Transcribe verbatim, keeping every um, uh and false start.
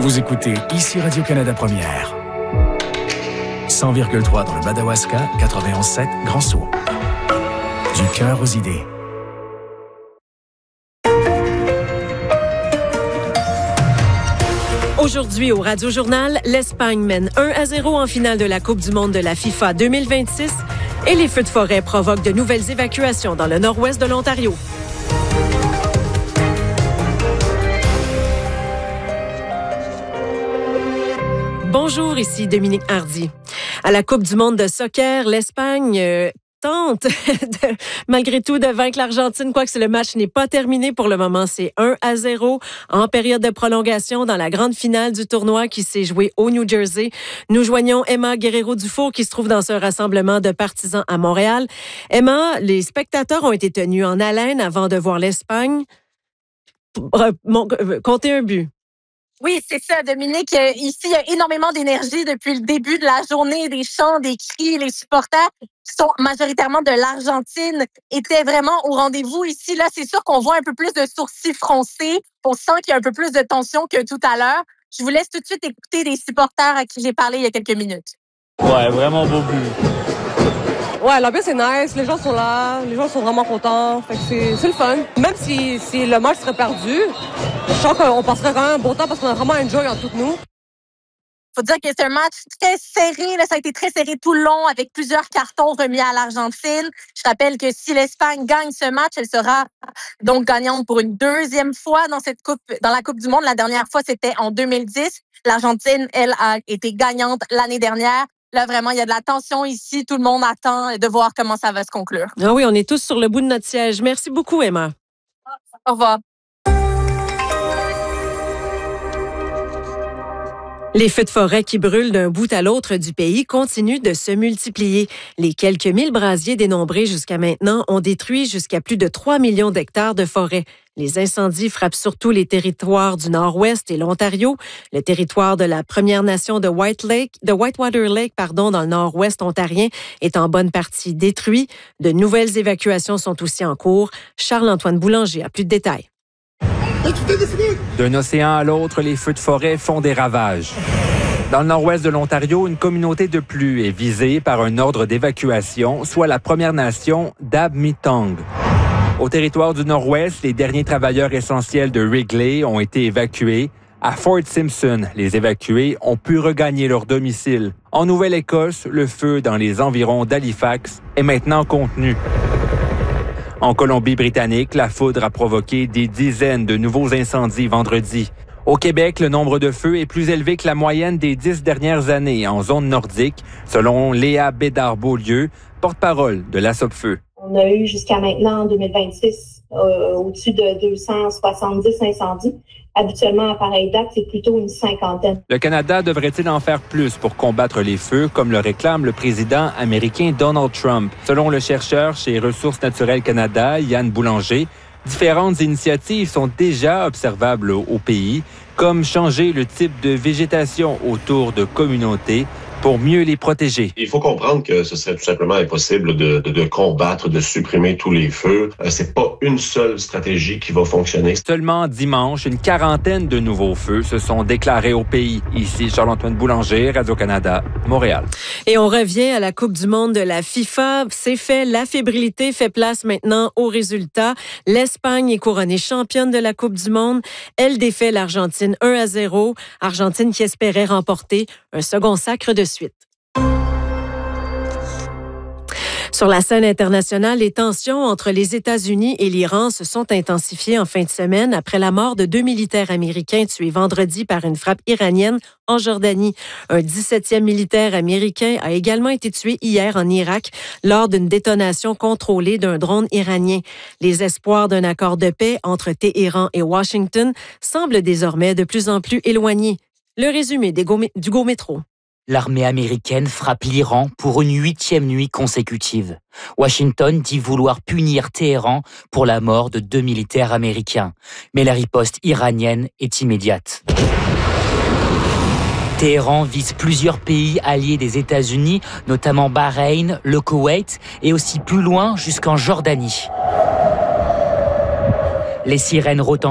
Vous écoutez ici Radio-Canada Première. cent virgule trois dans le Madawaska, quatre-vingt-onze sept Grand Sault. Du cœur aux idées. Aujourd'hui au Radio Journal, l'Espagne mène un à zéro en finale de la Coupe du monde de la FIFA deux mille vingt-six et les feux de forêt provoquent de nouvelles évacuations dans le nord-ouest de l'Ontario. Bonjour, ici Dominique Hardy. À la Coupe du monde de soccer, l'Espagne euh, tente de, malgré tout de vaincre l'Argentine, quoique le match n'est pas terminé pour le moment. C'est un à zéro en période de prolongation dans la grande finale du tournoi qui s'est joué au New Jersey. Nous joignons Emma Guerrero-Dufour qui se trouve dans ce rassemblement de partisans à Montréal. Emma, les spectateurs ont été tenus en haleine avant de voir l'Espagne compter un but. Oui, c'est ça, Dominique. Ici, il y a énormément d'énergie depuis le début de la journée, des chants, des cris. Les supporters, qui sont majoritairement de l'Argentine, étaient vraiment au rendez-vous ici. Là, c'est sûr qu'on voit un peu plus de sourcils froncés. On sent qu'il y a un peu plus de tension que tout à l'heure. Je vous laisse tout de suite écouter les supporters à qui j'ai parlé il y a quelques minutes. Ouais, vraiment beau but. Ouais, l'ambiance est nice, les gens sont là, les gens sont vraiment contents, fait que c'est, c'est le fun. Même si, si le match serait perdu, je sens qu'on passerait quand même un bon temps parce qu'on a vraiment enjoy en tout nous. Faut dire que c'est un match très serré, là, ça a été très serré tout le long avec plusieurs cartons remis à l'Argentine. Je rappelle que si l'Espagne gagne ce match, elle sera donc gagnante pour une deuxième fois dans cette coupe, dans la Coupe du monde. La dernière fois, c'était en deux mille dix. L'Argentine, elle, a été gagnante l'année dernière. Là, vraiment, il y a de la tension ici. Tout le monde attend de voir comment ça va se conclure. Ah oui, on est tous sur le bout de notre siège. Merci beaucoup, Emma. Au revoir. Les feux de forêt qui brûlent d'un bout à l'autre du pays continuent de se multiplier. Les quelques mille brasiers dénombrés jusqu'à maintenant ont détruit jusqu'à plus de trois millions d'hectares de forêt. Les incendies frappent surtout les territoires du Nord-Ouest et l'Ontario. Le territoire de la Première Nation de White Lake, de Whitewater Lake, pardon, dans le Nord-Ouest ontarien, est en bonne partie détruit. De nouvelles évacuations sont aussi en cours. Charles-Antoine Boulanger a plus de détails. D'un océan à l'autre, les feux de forêt font des ravages. Dans le nord-ouest de l'Ontario, une communauté de plus est visée par un ordre d'évacuation, soit la Première Nation d'Abmitang. Au territoire du nord-ouest, les derniers travailleurs essentiels de Wrigley ont été évacués. À Fort Simpson, les évacués ont pu regagner leur domicile. En Nouvelle-Écosse, le feu dans les environs d'Halifax est maintenant contenu. En Colombie-Britannique, la foudre a provoqué des dizaines de nouveaux incendies vendredi. Au Québec, le nombre de feux est plus élevé que la moyenne des dix dernières années en zone nordique, selon Léa Bédard-Beaulieu, porte-parole de la Sopfeu. On a eu jusqu'à maintenant, en deux mille vingt-six, euh, au-dessus de deux cent soixante-dix incendies. Habituellement, à pareille date, c'est plutôt une cinquantaine. Le Canada devrait-il en faire plus pour combattre les feux, comme le réclame le président américain Donald Trump? Selon le chercheur chez Ressources naturelles Canada, Yann Boulanger, différentes initiatives sont déjà observables au pays, comme changer le type de végétation autour de communautés pour mieux les protéger. Il faut comprendre que ce serait tout simplement impossible de, de, de combattre, de supprimer tous les feux. Euh, c'est pas une seule stratégie qui va fonctionner. Seulement dimanche, une quarantaine de nouveaux feux se sont déclarés au pays. Ici, Charles-Antoine Boulanger, Radio-Canada, Montréal. Et on revient à la Coupe du monde de la FIFA. C'est fait, la fébrilité fait place maintenant aux résultats. L'Espagne est couronnée championne de la Coupe du monde. Elle défait l'Argentine un à zéro. Argentine qui espérait remporter un second sacre de suite. Sur la scène internationale, les tensions entre les États-Unis et l'Iran se sont intensifiées en fin de semaine après la mort de deux militaires américains tués vendredi par une frappe iranienne en Jordanie. Un dix-septième militaire américain a également été tué hier en Irak lors d'une détonation contrôlée d'un drone iranien. Les espoirs d'un accord de paix entre Téhéran et Washington semblent désormais de plus en plus éloignés. Le résumé des Go- du Go Métro. L'armée américaine frappe l'Iran pour une huitième nuit consécutive. Washington dit vouloir punir Téhéran pour la mort de deux militaires américains. Mais la riposte iranienne est immédiate. Téhéran vise plusieurs pays alliés des États-Unis, notamment Bahreïn, le Koweït et aussi plus loin jusqu'en Jordanie. Les sirènes retentissent.